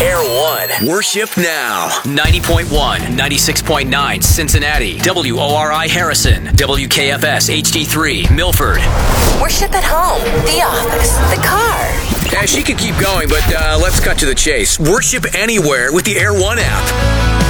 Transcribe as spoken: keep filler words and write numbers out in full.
Air One. Worship now. ninety point one, ninety-six point nine Cincinnati. W O R I Harrison. W K F S H D three Milford. Worship at home, the office, the car. Yeah, she could keep going, but uh, let's cut to the chase. Worship anywhere with the Air One app.